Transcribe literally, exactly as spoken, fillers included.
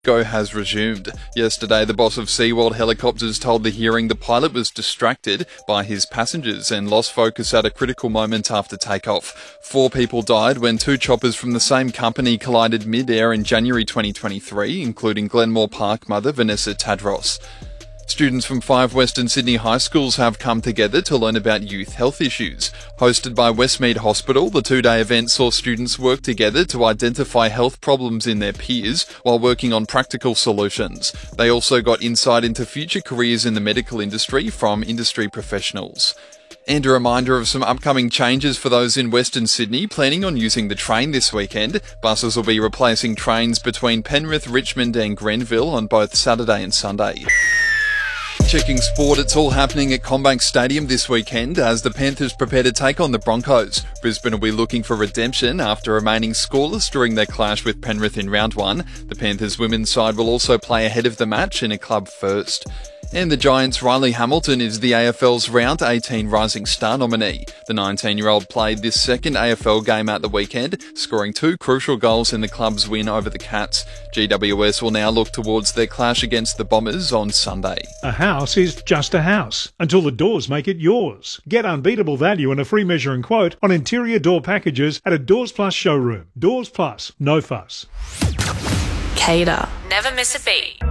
Go has resumed. Yesterday, the boss of SeaWorld Helicopters told the hearing the pilot was distracted by his passengers and lost focus at a critical moment after takeoff. Four people died when two choppers from the same company collided mid-air in January twenty twenty-three, including Glenmore Park mother Vanessa Tadros. Students from five Western Sydney high schools have come together to learn about youth health issues. Hosted by Westmead Hospital, the two-day event saw students work together to identify health problems in their peers while working on practical solutions. They also got insight into future careers in the medical industry from industry professionals. And a reminder of some upcoming changes for those in Western Sydney planning on using the train this weekend. Buses will be replacing trains between Penrith, Richmond and Grenville on both Saturday and Sunday. Checking sport, it's all happening at CommBank Stadium this weekend as the Panthers prepare to take on the Broncos. Brisbane will be looking for redemption after remaining scoreless during their clash with Penrith in round one. The Panthers women's side will also play ahead of the match in a club first. And the Giants' Riley Hamilton is the A F L's Round eighteen Rising Star nominee. The nineteen-year-old played this second A F L game at the weekend, scoring two crucial goals in the club's win over the Cats. G W S will now look towards their clash against the Bombers on Sunday. A house is just a house until the doors make it yours. Get unbeatable value and a free measure and quote on interior door packages at a Doors Plus showroom. Doors Plus, no fuss. Cater. Never miss a beat.